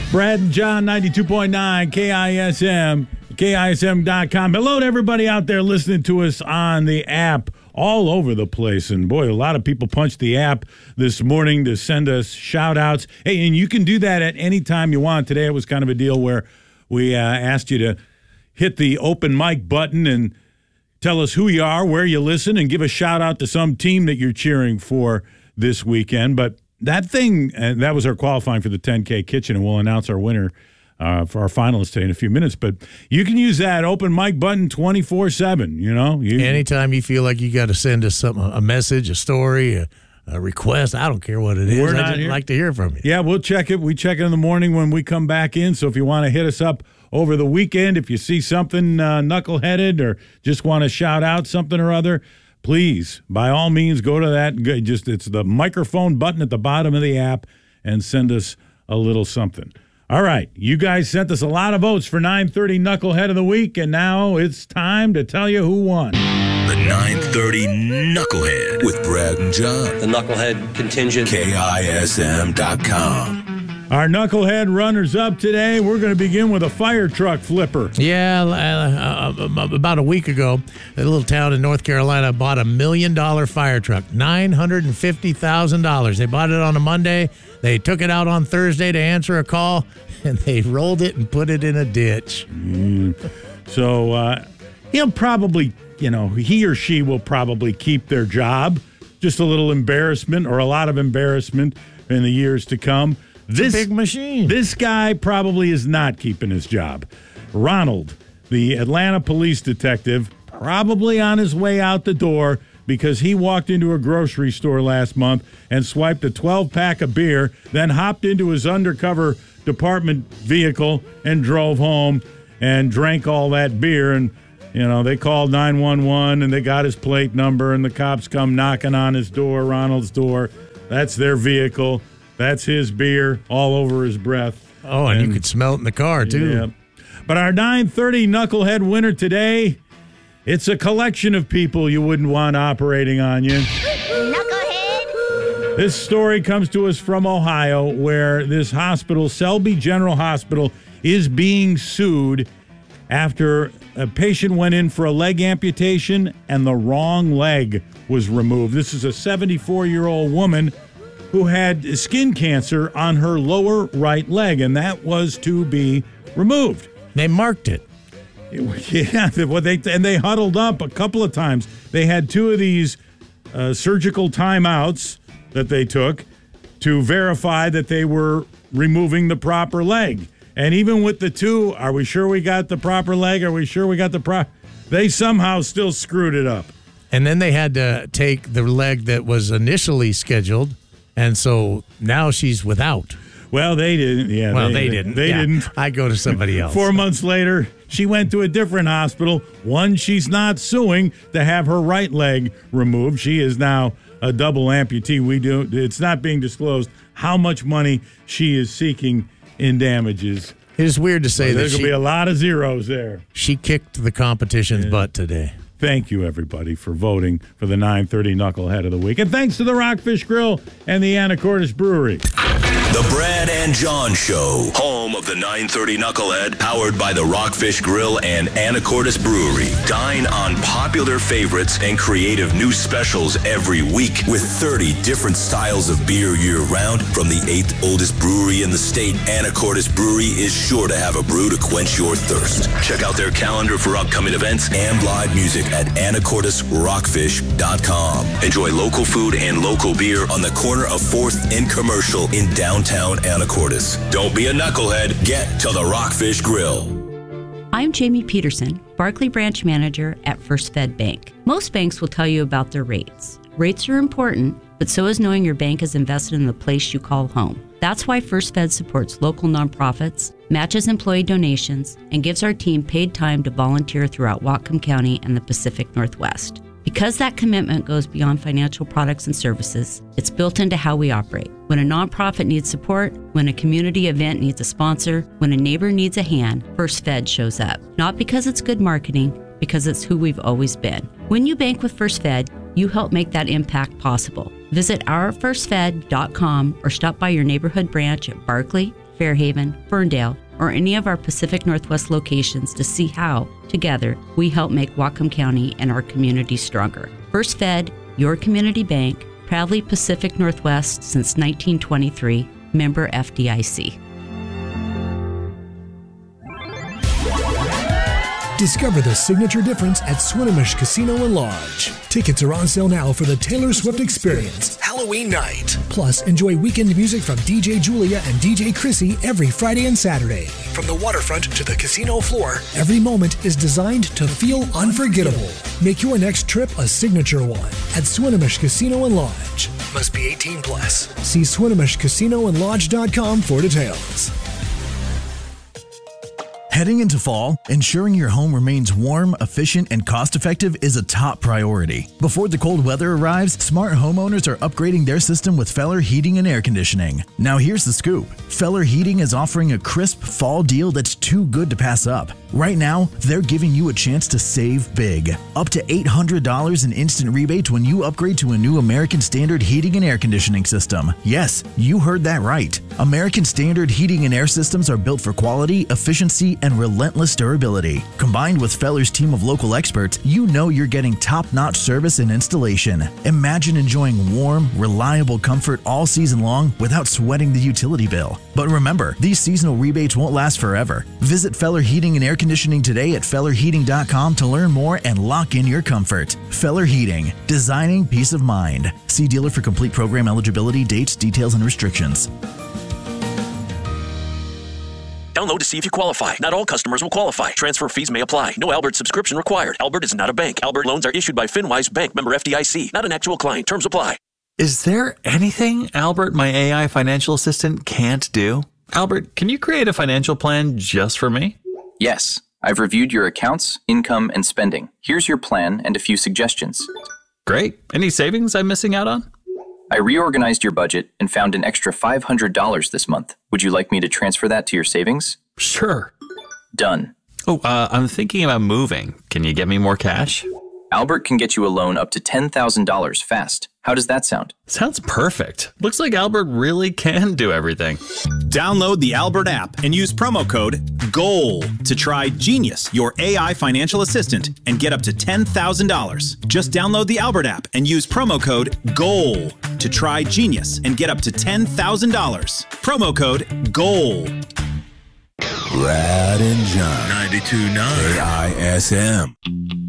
Brad and John, 92.9 KISM, KISM.com. Hello to everybody out there listening to us on the app all over the place. And boy, a lot of people punched the app this morning to send us shout outs. Hey, and you can do that at any time you want. Today it was kind of a deal where we asked you to hit the open mic button and tell us who you are, where you listen, and give a shout out to some team that you're cheering for this weekend. But that thing, and that was our qualifying for the 10K Kitchen, and we'll announce our winner for our finalists today in a few minutes. But you can use that open mic button 24/7, you know. Anytime you feel like you got to send us something, a message, a story, a request, I don't care what it is. I'd just like to hear from you. Yeah, we'll check it. We check it in the morning when we come back in. So if you want to hit us up over the weekend, if you see something knuckleheaded or just want to shout out something or other, please, by all means, go to that. It's the microphone button at the bottom of the app and send us a little something. All right, you guys sent us a lot of votes for 9:30 Knucklehead of the Week, and now it's time to tell you who won. The 9:30 Knucklehead with Brad and John. The Knucklehead contingent. KISM.com. Our Knucklehead runners-up today, we're going to begin with a fire truck flipper. Yeah, about a week ago, a little town in North Carolina bought $1 million fire truck, $950,000. They bought it on a Monday. They took it out on Thursday to answer a call, and they rolled it and put it in a ditch. So he'll probably, he or she will probably keep their job. Just a little embarrassment or a lot of embarrassment in the years to come. This big machine. This guy probably is not keeping his job. Ronald, the Atlanta police detective, probably on his way out the door because he walked into a grocery store last month and swiped a 12-pack of beer, then hopped into his undercover department vehicle and drove home and drank all that beer. And, they called 911 and they got his plate number and the cops come knocking on his door, Ronald's door. That's their vehicle. That's his beer all over his breath. Oh, and you could smell it in the car, too. Yeah. But our 9:30 Knucklehead winner today, it's a collection of people you wouldn't want operating on you. Knucklehead! This story comes to us from Ohio, where this hospital, Selby General Hospital, is being sued after a patient went in for a leg amputation and the wrong leg was removed. This is a 74-year-old woman who had skin cancer on her lower right leg, and that was to be removed. They marked it. Yeah, they huddled up a couple of times. They had two of these surgical timeouts that they took to verify that they were removing the proper leg. And even with the two, are we sure we got the proper leg? Are we sure we got the proper? They somehow still screwed it up. And then they had to take the leg that was initially scheduled. And so now she's without. Well, they didn't. Yeah. Well, they didn't. They didn't. I go to somebody else. 4 months later, she went to a different hospital. One she's not suing to have her right leg removed. She is now a double amputee. It's not being disclosed how much money she is seeking in damages. It is weird to say that there's going to be a lot of zeros there. She kicked the competition's butt today. Thank you, everybody, for voting for the 9:30 Knucklehead of the Week. And thanks to the Rockfish Grill and the Anacortes Brewery. The Brad and John Show, home of the 9:30 Knucklehead, powered by the Rockfish Grill and Anacortes Brewery. Dine on popular favorites and creative new specials every week with 30 different styles of beer year-round. From the 8th oldest brewery in the state, Anacortes Brewery is sure to have a brew to quench your thirst. Check out their calendar for upcoming events and live music at AnacortesRockfish.com. Enjoy local food and local beer on the corner of 4th and Commercial in downtown Anacortes. Don't be a knucklehead. Get to the Rockfish Grill. I'm Jamie Peterson, Barclay Branch Manager at First Fed Bank. Most banks will tell you about their rates. Rates are important, but so is knowing your bank is invested in the place you call home. That's why First Fed supports local nonprofits, matches employee donations, and gives our team paid time to volunteer throughout Whatcom County and the Pacific Northwest. Because that commitment goes beyond financial products and services, it's built into how we operate. When a nonprofit needs support, when a community event needs a sponsor, when a neighbor needs a hand, First Fed shows up. Not because it's good marketing, because it's who we've always been. When you bank with First Fed, you help make that impact possible. Visit ourfirstfed.com or stop by your neighborhood branch at Barclay, Fairhaven, Ferndale, or any of our Pacific Northwest locations to see how, together, we help make Whatcom County and our community stronger. First Fed, your community bank, proudly Pacific Northwest since 1923, member FDIC. Discover the signature difference at Swinomish Casino and Lodge. Tickets are on sale now for the Taylor Swift Experience, Halloween night. Plus, enjoy weekend music from DJ Julia and DJ Chrissy every Friday and Saturday. From the waterfront to the casino floor, every moment is designed to feel unforgettable. Make your next trip a signature one at Swinomish Casino and Lodge. Must be 18 plus. See SwinomishCasinoandLodge.com for details. Heading into fall, ensuring your home remains warm, efficient, and cost-effective is a top priority. Before the cold weather arrives, smart homeowners are upgrading their system with Feller Heating and Air Conditioning. Now here's the scoop. Feller Heating is offering a crisp fall deal that's too good to pass up. Right now, they're giving you a chance to save big. Up to $800 in instant rebates when you upgrade to a new American Standard Heating and Air Conditioning system. Yes, you heard that right. American Standard Heating and Air Systems are built for quality, efficiency, and relentless durability. Combined with Feller's team of local experts, you know you're getting top-notch service and installation. Imagine enjoying warm, reliable comfort all season long without sweating the utility bill. But remember, these seasonal rebates won't last forever. Visit Feller Heating and Air Conditioning today at FellerHeating.com to learn more and lock in your comfort. Feller Heating, designing peace of mind. See dealer for complete program eligibility, dates, details, and restrictions. Download to see if you qualify. Not all customers will qualify. Transfer fees may apply. No Albert subscription required. Albert is not a bank. Albert loans are issued by FinWise Bank, member FDIC. Not an actual client. Terms apply. Is there anything Albert, my AI financial assistant, can't do? Albert, can you create a financial plan just for me? Yes. I've reviewed your accounts, income, and spending. Here's your plan and a few suggestions. Great. Any savings I'm missing out on? I reorganized your budget and found an extra $500 this month. Would you like me to transfer that to your savings? Sure. Done. Oh, I'm thinking about moving. Can you get me more cash? Albert can get you a loan up to $10,000 fast. How does that sound? Sounds perfect. Looks like Albert really can do everything. Download the Albert app and use promo code GOAL to try Genius, your AI financial assistant, and get up to $10,000. Just download the Albert app and use promo code GOAL to try Genius and get up to $10,000. Promo code GOAL. Brad and John, 92.9 KISM.